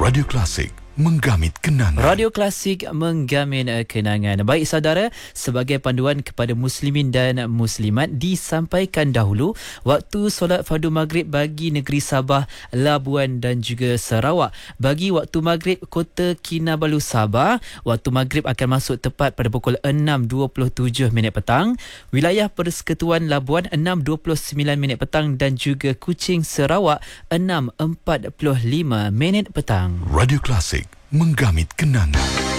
Radio Klasik menggamit kenangan. Radio Klasik menggamin kenangan. Baik saudara, sebagai panduan kepada muslimin dan muslimat, disampaikan dahulu waktu solat fardu maghrib bagi negeri Sabah, Labuan dan juga Sarawak. Bagi waktu maghrib Kota Kinabalu Sabah, waktu maghrib akan masuk tepat pada pukul 6.27 minit petang. Wilayah Persekutuan Labuan 6.29 minit petang dan juga Kuching Sarawak 6.45 minit petang. Radio Klasik menggamit kenangan.